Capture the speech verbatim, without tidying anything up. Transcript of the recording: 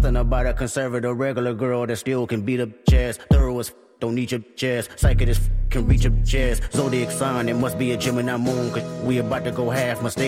Something about a conservative regular girl that still can beat up chairs. Thorough as f- don't need your chairs. Psychic as f- can reach your chairs. Zodiac sign, it must be a Gemini moon. Cause we about to go half. Mistake